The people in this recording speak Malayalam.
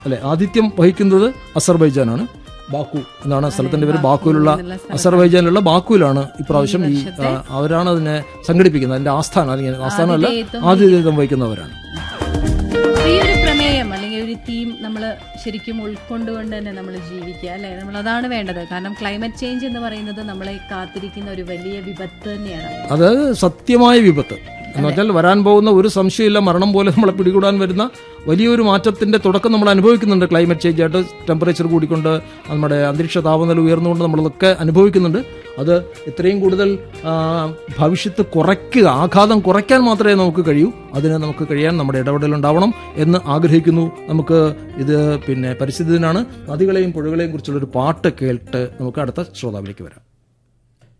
അല്ലെ, ആതിഥ്യം വഹിക്കുന്നത് അസർബൈജാനാണ്. ബാക്കു എന്നാണ് സ്ഥലത്തിന്റെ പേര്. ബാക്കുവിലുള്ള അസർബൈജാനിലുള്ള ബാക്കുവിലാണ് ഇപ്രാവശ്യം അവരാണ് അതിനെ സംഘടിപ്പിക്കുന്നത്. അതിന്റെ ആസ്ഥാനം, അല്ലെങ്കിൽ ആസ്ഥാനമല്ല, ആതിഥേയത്വം വഹിക്കുന്നവരാണ്. ഈ ഒരു പ്രമേയം അല്ലെങ്കിൽ ഒരു തീം നമ്മൾ ശരിക്കും ഉൾക്കൊണ്ടുകൊണ്ട് തന്നെ നമ്മൾ ജീവിക്കുക, അല്ലെ? നമ്മൾ അതാണ് വേണ്ടത്. കാരണം ക്ലൈമറ്റ് ചേഞ്ച് എന്ന് പറയുന്നത് നമ്മളെ കാത്തിരിക്കുന്ന ഒരു വലിയ വിപത്ത് തന്നെയാണ്. അത് സത്യമായ വിപത്ത് എന്ന് വെച്ചാൽ വരാൻ പോകുന്ന ഒരു സംശയമില്ല, മരണം പോലെ നമ്മളെ പിടികൂടാൻ വരുന്ന വലിയൊരു മാറ്റത്തിന്റെ തുടക്കം നമ്മൾ അനുഭവിക്കുന്നുണ്ട്. ക്ലൈമറ്റ് ചേഞ്ച് ആയിട്ട് ടെമ്പറേച്ചർ കൂടിക്കൊണ്ട് നമ്മുടെ അന്തരീക്ഷ താപനില ഉയർന്നുകൊണ്ട് നമ്മളതൊക്കെ അനുഭവിക്കുന്നുണ്ട്. അത് ഇത്രയും കൂടുതൽ ഭവിഷ്യത്ത് കുറയ്ക്കുക, ആഘാതം കുറയ്ക്കാൻ മാത്രമേ നമുക്ക് കഴിയൂ. അതിന് നമുക്ക് കഴിയാൻ നമ്മുടെ ഇടപെടലുണ്ടാവണം എന്ന് ആഗ്രഹിക്കുന്നു. നമുക്ക് ഇത് പരിസ്ഥിതി ദിനാണ്. നദികളെയും പുഴകളെയും കുറിച്ചുള്ളൊരു പാട്ട് കേട്ട് നമുക്ക് അടുത്ത ശ്രോതാവിലേക്ക് വരാം.